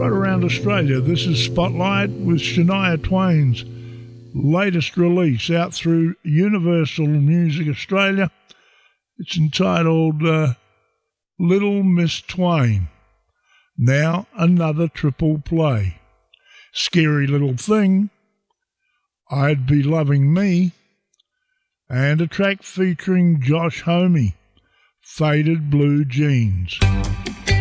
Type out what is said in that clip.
right around Australia. This is Spotlight with Shania Twain's latest release out through Universal Music Australia. It's entitled Little Miss Twain. Now another triple play. Scary Little Thing, I'd Be Loving Me, and a track featuring Josh Homme, Faded Blue Jeans.